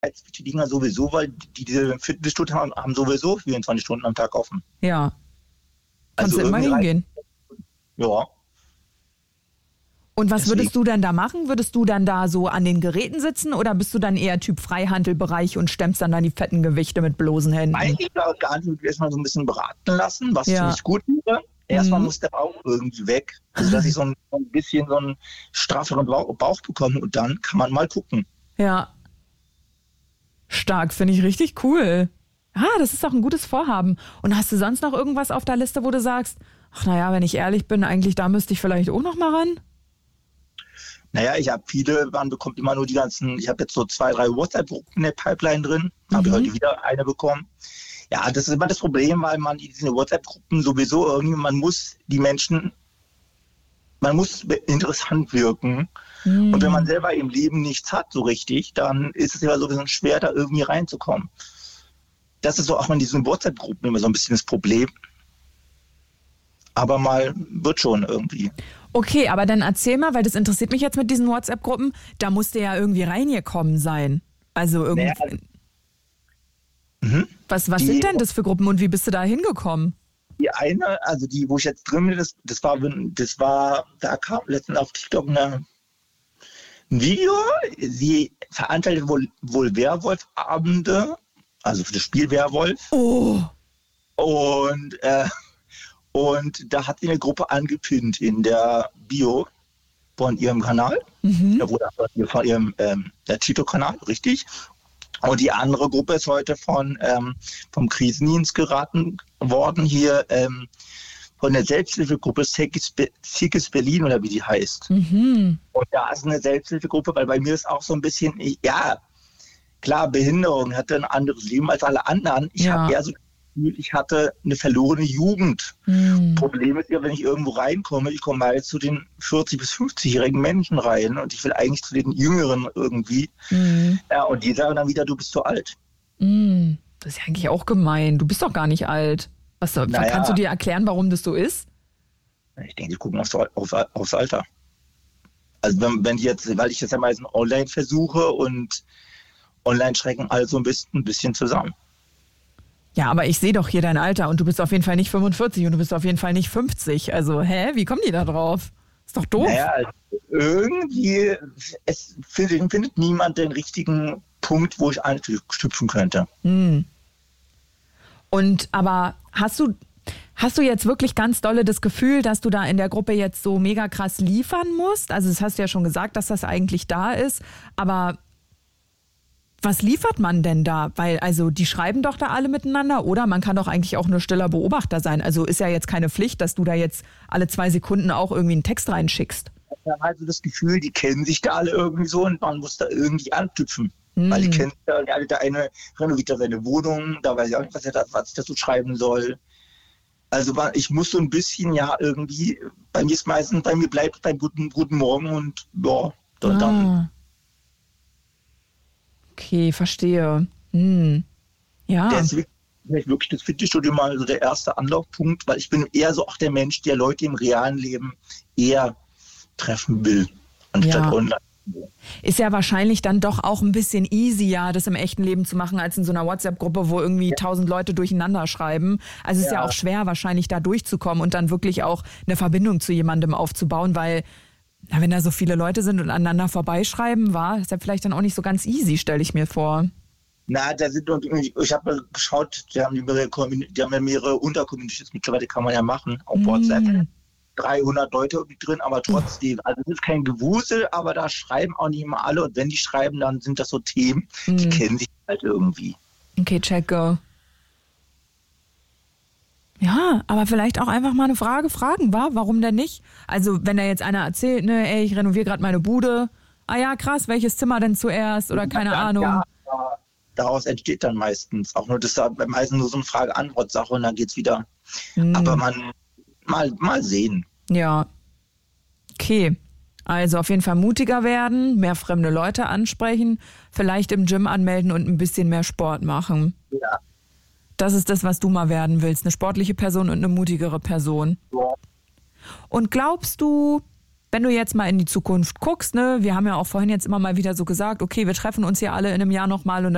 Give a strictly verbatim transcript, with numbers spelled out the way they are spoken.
die Dinger sowieso, weil die diese Fitnessstudio haben, haben sowieso vierundzwanzig Stunden am Tag offen. Ja. Kannst Also du immer irgendwie hingehen. Ja. Und was Deswegen. würdest du dann da machen? Würdest du dann da so an den Geräten sitzen oder bist du dann eher Typ Freihandelbereich und stemmst dann da die fetten Gewichte mit bloßen Händen? Eigentlich gar nicht, ich würde erstmal so ein bisschen beraten lassen, was Ja. ziemlich gut wäre. Erstmal Mhm. muss der Bauch irgendwie weg, also dass ich so ein, so ein bisschen so einen strafferen Bauch, Bauch bekomme und dann kann man mal gucken. Ja. Stark, finde ich richtig cool. Ah, das ist doch ein gutes Vorhaben. Und hast du sonst noch irgendwas auf der Liste, wo du sagst, ach naja, wenn ich ehrlich bin, eigentlich da müsste ich vielleicht auch noch mal ran? Naja, ich habe viele, man bekommt immer nur die ganzen, ich habe jetzt so zwei, drei WhatsApp-Gruppen in der Pipeline drin, habe ich Mhm. heute wieder eine bekommen. Ja, das ist immer das Problem, weil man diese WhatsApp-Gruppen sowieso irgendwie, man muss die Menschen, man muss interessant wirken. Mhm. Und wenn man selber im Leben nichts hat so richtig, dann ist es ja so ein bisschen schwer, da irgendwie reinzukommen. Das ist so auch in diesen WhatsApp-Gruppen immer so ein bisschen das Problem. Aber mal wird schon irgendwie. Okay, aber dann erzähl mal, weil das interessiert mich jetzt mit diesen WhatsApp-Gruppen, da musste ja irgendwie reingekommen sein. Also irgendwie. Naja, also- Mhm. Was, was Die- sind denn das für Gruppen und wie bist du da hingekommen? Die eine, also die, wo ich jetzt drin bin, das, das war, das war, da kam letztens auf TikTok eine, ein Video. Sie veranstaltet wohl, wohl Werwolf-Abende, also für das Spiel Werwolf. Oh, Und, äh, und da hat sie eine Gruppe angepinnt in der Bio von ihrem Kanal. mhm. Da wurde aber von ihrem ähm, der Tito-Kanal, richtig. Und die andere Gruppe ist heute von ähm, vom Krisendienst geraten worden, hier ähm, von der Selbsthilfegruppe Sikis Berlin oder wie die heißt. Mhm. Und da ist eine Selbsthilfegruppe, weil bei mir ist auch so ein bisschen, ich, ja, klar, Behinderung, hatte ein anderes Leben als alle anderen. Ich Ja. habe eher so das Gefühl, ich hatte eine verlorene Jugend. Mhm. Problem ist ja, wenn ich irgendwo reinkomme, ich komme halt zu den vierzig- bis fünfzigjährigen Menschen rein und ich will eigentlich zu den Jüngeren irgendwie. Mhm. Ja, und die sagen dann wieder, du bist zu alt. Mhm. Das ist ja eigentlich auch gemein. Du bist doch gar nicht alt. Was, Naja. Kannst du dir erklären, warum das so ist? Ich denke, die gucken aufs, auf, aufs Alter. Also wenn, wenn die jetzt, weil ich das ja meistens online versuche und online schrecken alle so ein bisschen, ein bisschen zusammen. Ja, aber ich sehe doch hier dein Alter und du bist auf jeden Fall nicht fünfundvierzig und du bist auf jeden Fall nicht fünfzig. Also, hä? Wie kommen die da drauf? Ist doch doof. Naja, irgendwie, es findet, findet niemand den richtigen Punkt, wo ich anknüpfen könnte. Hm. Und aber hast du, hast du jetzt wirklich ganz dolle das Gefühl, dass du da in der Gruppe jetzt so mega krass liefern musst? Also das hast du ja schon gesagt, dass das eigentlich da ist, aber was liefert man denn da? Weil, also die schreiben doch da alle miteinander, oder? Man kann doch eigentlich auch nur stiller Beobachter sein. Also ist ja jetzt keine Pflicht, dass du da jetzt alle zwei Sekunden auch irgendwie einen Text reinschickst. Ich habe also das Gefühl, die kennen sich da alle irgendwie so und man muss da irgendwie anknüpfen. Hm. Weil die kennen ja, der eine renoviert da seine Wohnung, da weiß ich auch nicht, was, er da, was ich dazu schreiben soll. Also ich muss so ein bisschen ja irgendwie, bei mir ist meistens, bei mir bleibt beim guten, guten Morgen und ja, dann. dann Ah. Okay, verstehe. Hm. Ja. Deswegen ist wirklich das Fitnessstudio mal so der erste Anlaufpunkt, weil ich bin eher so auch der Mensch, der Leute im realen Leben eher treffen will, anstatt Ja. online. Ist ja wahrscheinlich dann doch auch ein bisschen easier, das im echten Leben zu machen, als in so einer WhatsApp-Gruppe, wo irgendwie tausend Leute durcheinander schreiben. Also es ist ja Ja. auch schwer, wahrscheinlich da durchzukommen und dann wirklich auch eine Verbindung zu jemandem aufzubauen, weil, na, wenn da so viele Leute sind und aneinander vorbeischreiben, war, ist ja vielleicht dann auch nicht so ganz easy, stelle ich mir vor. Na, da sind und ich habe geschaut, die haben, die mehrere, die haben ja mehrere Untercommunities mittlerweile, kann man ja machen, auf WhatsApp. Mm. dreihundert Leute irgendwie drin, aber trotzdem, also es ist kein Gewusel, aber da schreiben auch nicht immer alle und wenn die schreiben, dann sind das so Themen, die Mm. kennen sich halt irgendwie. Okay, check, go. Ja, aber vielleicht auch einfach mal eine Frage fragen, wa? Warum denn nicht? Also, wenn da jetzt einer erzählt, ne, ey, ich renoviere gerade meine Bude. Ah ja, krass, welches Zimmer denn zuerst? Oder keine Ja, Ahnung. Ja, daraus entsteht dann meistens auch nur, das ist da meistens nur so eine Frage-Antwort-Sache und dann geht's wieder. Hm. Aber man, mal, mal sehen. Ja. Okay. Also auf jeden Fall mutiger werden, mehr fremde Leute ansprechen, vielleicht im Gym anmelden und ein bisschen mehr Sport machen. Ja. Das ist das, was du mal werden willst. Eine sportliche Person und eine mutigere Person. Ja. Und glaubst du, wenn du jetzt mal in die Zukunft guckst, ne, wir haben ja auch vorhin jetzt immer mal wieder so gesagt, okay, wir treffen uns ja alle in einem Jahr nochmal und